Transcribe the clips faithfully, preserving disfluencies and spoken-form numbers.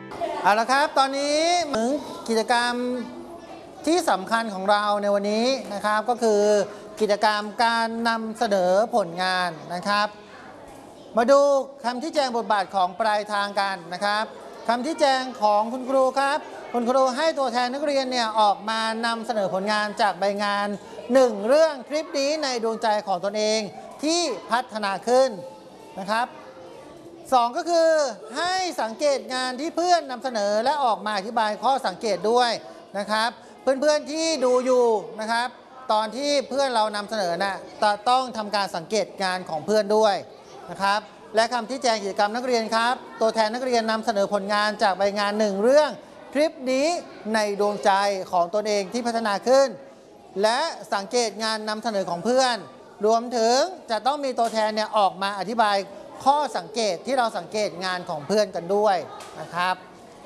เอาละครับตอนนี้ถึงกิจกรรมที่สำคัญของเราในวันนี้นะครับก็คือกิจกรรมการนำเสนอผลงานนะครับมาดูคำที่แจงบทบาทของปลายทางกันนะครับคำที่แจงของคุณครูครับคุณครูให้ตัวแทนนักเรียนเนี่ยออกมานำเสนอผลงานจากใบงานหนึ่งเรื่องคลิปนี้ในดวงใจของตนเองที่พัฒนาขึ้นนะครับสองก็คือให้สังเกตงานที่เพื่อนนำเสนอและออกมาอธิบายข้อสังเกตด้วยนะครับเพื่อนๆที่ดูอยู่นะครับตอนที่เพื่อนเรานำเสนอนะ่ะต้องทำการสังเกตงานของเพื่อนด้วยนะครับและคำที่แจงกิจกรรมนักเรียนครับตัวแทนนักเรียนนำเสนอผลงานจากใบงานหนึ่งเรื่องคลิปนี้ในดวงใจของตนเองที่พัฒนาขึ้นและสังเกตงานนำเสนอของเพื่อนรวมถึงจะต้องมีตัวแทนเนี่ยออกมาอธิบายข้อสังเกตที่เราสังเกตงานของเพื่อนกันด้วยนะครับ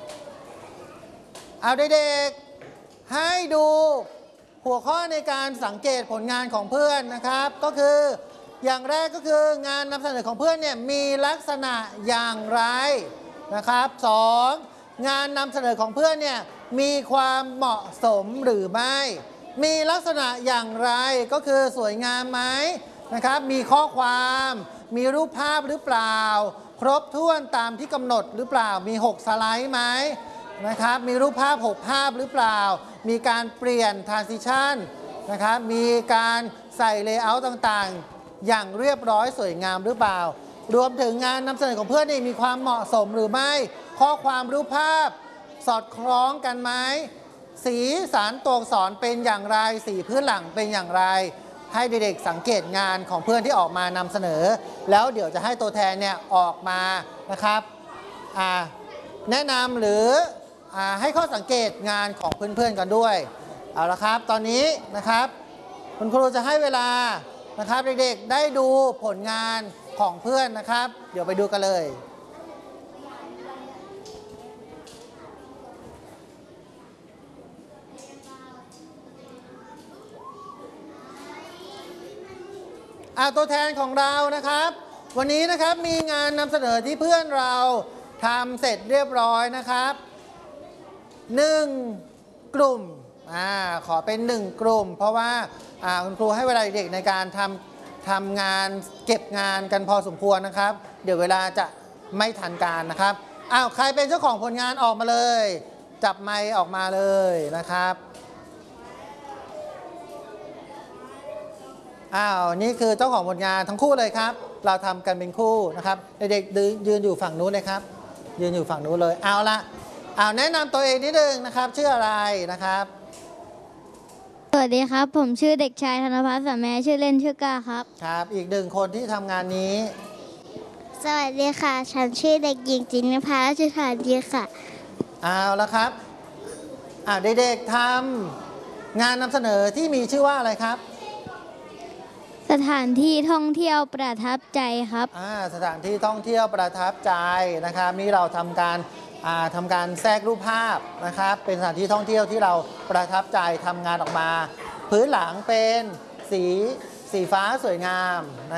เอาเด็กๆให้ดูหัวข้อในการสังเกตผลงานของเพื่อนนะครับก็คืออย่างแรกก็คืองานนำเสนอของเพื่อนเนี่ยมีลักษณะอย่างไรนะครับสองงานนำเสนอของเพื่อนเนี่ยมีความเหมาะสมหรือไม่มีลักษณะอย่างไรก็คือสวยงามไหมนะครับมีข้อความมีรูปภาพหรือเปล่าครบถ้วนตามที่กำหนดหรือเปล่ามีหกสไลด์ไหมนะครับมีรูปภาพหกภาพหรือเปล่ามีการเปลี่ยน transition นะครับมีการใส่ layout ต่างๆอย่างเรียบร้อยสวยงามหรือเปล่ารวมถึงงานนำเสนอของเพื่อนนี่มีความเหมาะสมหรือไม่ข้อความรูปภาพสอดคล้องกันไหมสีสันตัวอักษรเป็นอย่างไรสีพื้นหลังเป็นอย่างไรให้เด็กๆสังเกตงานของเพื่อนที่ออกมานำเสนอแล้วเดี๋ยวจะให้ตัวแทนเนี่ยออกมานะครับแนะนำหรือให้ข้อสังเกตงานของเพื่อนๆกันด้วยเอาละครับตอนนี้นะครับคุณครูจะให้เวลานะครับเด็กๆได้ดูผลงานของเพื่อนนะครับเดี๋ยวไปดูกันเลยตัวแทนของเรานะครับวันนี้นะครับมีงานนำเสนอที่เพื่อนเราทำเสร็จเรียบร้อยนะครับหนึ่งกลุ่มอ่าขอเป็นหนึ่งกลุ่มเพราะว่าอ่าคุณครูให้เวลาเด็กในการทำทำงานเก็บงานกันพอสมควรนะครับเดี๋ยวเวลาจะไม่ทันการนะครับอ้าวใครเป็นเจ้าของผลงานออกมาเลยจับไมค์ออกมาเลยนะครับอ้าวนี่คือเจ้าของผลงานทั้งคู่เลยครับเราทำกันเป็นคู่นะครับเด็กๆยืนอยู่ฝั่งนู้นเลยครับยืนอยู่ฝั่งนู้นเลยเอาละเอาแนะนำตัวเองนิดนึงนะครับชื่ออะไรนะครับสวัสดีครับผมชื่อเด็กชายธนภัสสะแมชื่อเล่นชื่อก้าครับครับอีกหนึ่งคนที่ทำงานนี้สวัสดีค่ะฉันชื่อเด็กหญิงจินนภาชื่อฐานดีค่ะเอาละครับอ่าเด็กๆทำงานนำเสนอที่มีชื่อว่าอะไรครับสถานที่ท่องเที่ยวประทับใจครับอ่าสถานที่ท่องเที่ยวประทับใจนะครับนี่เราทำการอ่าทำการแทรกรูปภาพนะครับเป็นสถานที่ท่องเที่ยวที่เราประทับใจทำงานออกมาพื้นหลังเป็นสีสีฟ้าสวยงาม